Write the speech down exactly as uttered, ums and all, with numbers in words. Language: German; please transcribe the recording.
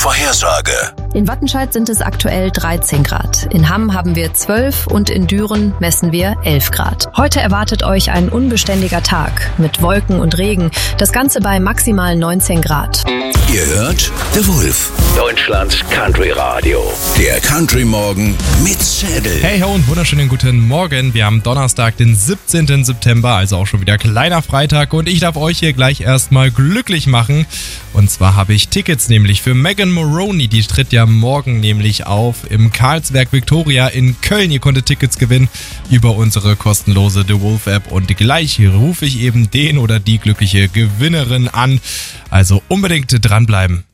Wettervorhersage. In Wattenscheid sind es aktuell dreizehn Grad. In Hamm haben wir zwölf und in Düren messen wir elf Grad. Heute erwartet euch ein unbeständiger Tag mit Wolken und Regen. Das Ganze bei maximal neunzehn Grad. Ihr hört The Wolf. Deutschlands Country Radio. Der Country Morgen mit Schädel. Hey ho und wunderschönen guten Morgen. Wir haben Donnerstag, den siebzehnten September, also auch schon wieder kleiner Freitag. Und ich darf euch hier gleich erstmal glücklich machen. Und zwar habe ich Tickets nämlich für Megan Moroney. Die tritt ja morgen nämlich auf im Karlsberg Victoria in Köln. Ihr konntet Tickets gewinnen über unsere kostenlose The Wolf App. Und gleich rufe ich eben den oder die glückliche Gewinnerin an. Also unbedingt dranbleiben.